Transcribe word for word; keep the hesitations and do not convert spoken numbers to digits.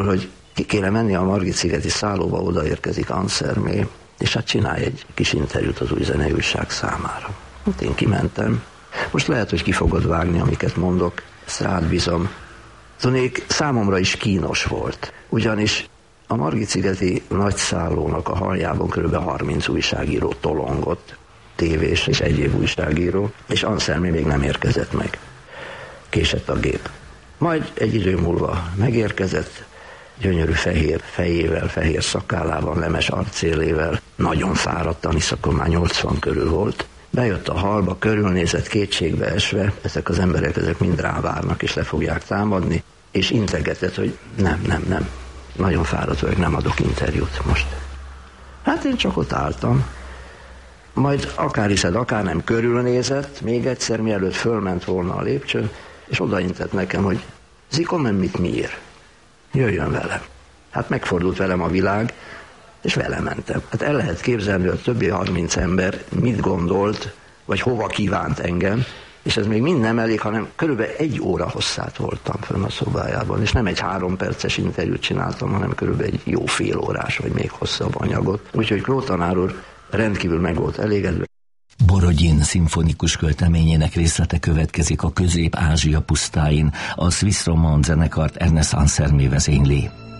hogy ki kéne menni a Margit-szigeti szállóba, odaérkezik Ansermé, és hát csinálj egy kis interjút az Új Zenei Újság számára. Hát én kimentem. Most lehet, hogy ki fogod vágni, amiket mondok, ezt rád bízom. Tudnék, számomra is kínos volt, ugyanis a Margit-szigeti nagyszállónak a haljában kb. harminc újságíró tolongott, tévés és egyéb újságíró, és Ansermé még nem érkezett meg. Késett a gép. Majd egy idő múlva megérkezett, gyönyörű fehér fejével, fehér szakállában, lemes arcélével, nagyon fáradtan, hisz akkor már nyolcvan körül volt. Bejött a hallba, körülnézett, kétségbe esve, ezek az emberek ezek mind rávárnak és le fogják támadni, és integetett, hogy nem, nem, nem, nagyon fáradt vagyok, nem adok interjút most. Hát én csak ott álltam. Majd akár hiszed, akár nem, körülnézett, még egyszer, mielőtt fölment volna a lépcsőn, és odaintett nekem, hogy Zikomem mit miért? Jöjjön velem. Hát megfordult velem a világ, és vele mentem. Hát el lehet képzelni, hogy a többi harminc ember mit gondolt, vagy hova kívánt engem, és ez még mind nem elég, hanem körülbelül egy óra hosszát voltam fönn a szobájában, és nem egy három perces interjút csináltam, hanem körülbelül egy jó fél órás, vagy még hosszabb anyagot. Úgyhogy Kló tanár úr rendkívül meg volt elégedve. Borodin szimfonikus költeményének részlete következik. A Közép-Ázsia pusztáin a Swiss Romand zenekart Ernest Ansermé vezényli.